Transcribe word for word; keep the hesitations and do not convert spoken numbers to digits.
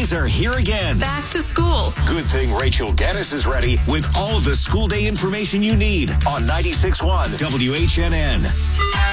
days are here again. Back to school. Good thing Rachel Geddes is ready with all the school day information you need on ninety-six point one W H N N.